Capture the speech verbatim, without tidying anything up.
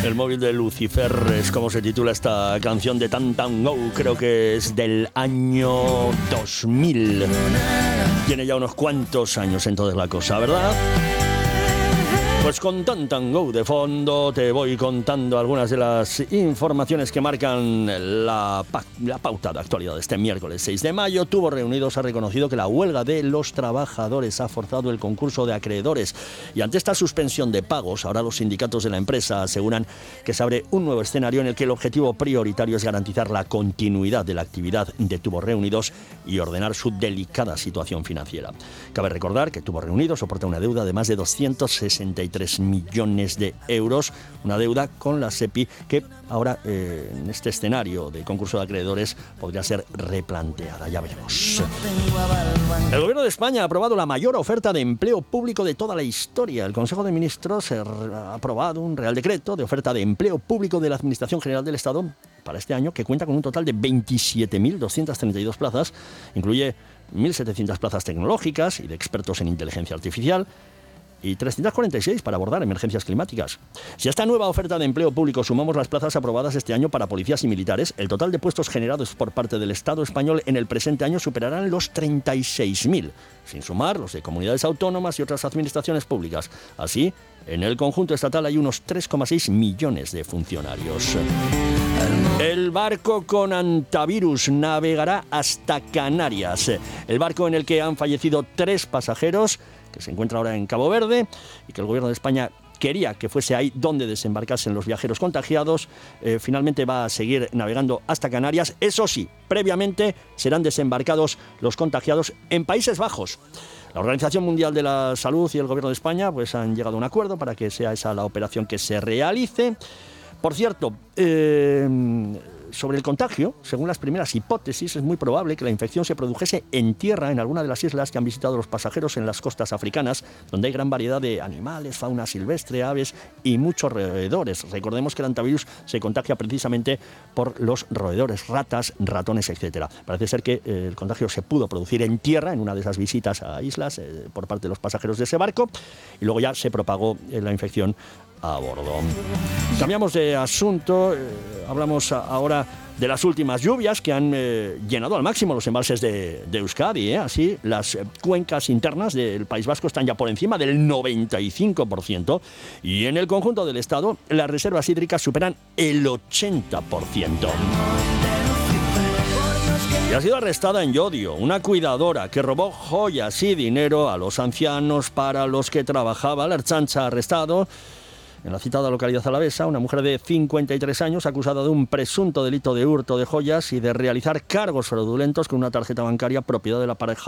El móvil de Lucifer es como se titula esta canción de Tan Tan Go, creo que es del año dos mil. Tiene ya unos cuantos años entonces la cosa, ¿verdad? Pues con Tan Tan Go de fondo te voy contando algunas de las informaciones que marcan la, pa- la pauta de actualidad de este miércoles seis de mayo. Tubos Reunidos ha reconocido que la huelga de los trabajadores ha forzado el concurso de acreedores y ante esta suspensión de pagos, ahora los sindicatos de la empresa aseguran que se abre un nuevo escenario en el que el objetivo prioritario es garantizar la continuidad de la actividad de Tubos Reunidos y ordenar su delicada situación financiera. Cabe recordar que Tubos Reunidos soporta una deuda de más de doscientos sesenta y tres millones de euros, una deuda con la SEPI que ahora eh, en este escenario de concurso de acreedores podría ser replanteada, ya veremos. El Gobierno de España ha aprobado la mayor oferta de empleo público de toda la historia. El Consejo de Ministros ha aprobado un Real Decreto de oferta de empleo público de la Administración General del Estado para este año, que cuenta con un total de veintisiete mil doscientas treinta y dos plazas, incluye mil setecientas plazas tecnológicas y de expertos en inteligencia artificial, y trescientas cuarenta y seis para abordar emergencias climáticas. Si a esta nueva oferta de empleo público sumamos las plazas aprobadas este año para policías y militares, el total de puestos generados por parte del Estado español en el presente año superarán los treinta y seis mil, sin sumar los de comunidades autónomas y otras administraciones públicas. Así, en el conjunto estatal hay unos tres coma seis millones de funcionarios. El barco con antivirus navegará hasta Canarias. El barco en el que han fallecido tres pasajeros, que se encuentra ahora en Cabo Verde y que el Gobierno de España quería que fuese ahí donde desembarcasen los viajeros contagiados, eh, finalmente va a seguir navegando hasta Canarias. Eso sí, previamente serán desembarcados los contagiados en Países Bajos. La Organización Mundial de la Salud y el Gobierno de España pues han llegado a un acuerdo para que sea esa la operación que se realice. Por cierto, eh, sobre el contagio, según las primeras hipótesis, es muy probable que la infección se produjese en tierra en alguna de las islas que han visitado los pasajeros en las costas africanas, donde hay gran variedad de animales, fauna silvestre, aves y muchos roedores. Recordemos que el antivirus se contagia precisamente por los roedores, ratas, ratones, etcétera. Parece ser que eh, el contagio se pudo producir en tierra en una de esas visitas a islas eh, por parte de los pasajeros de ese barco y luego ya se propagó eh, la infección a bordo. Cambiamos de asunto, eh, hablamos ahora de las últimas lluvias que han eh, llenado al máximo los embalses de, de Euskadi. ¿eh? Así, las eh, cuencas internas del País Vasco están ya por encima del noventa y cinco por ciento y en el conjunto del Estado las reservas hídricas superan el ochenta por ciento. Y ha sido arrestada en Llodio una cuidadora que robó joyas y dinero a los ancianos para los que trabajaba. La Ertzaintza ha arrestado en la citada localidad alavesa una mujer de cincuenta y tres años acusada de un presunto delito de hurto de joyas y de realizar cargos fraudulentos con una tarjeta bancaria propiedad de la pareja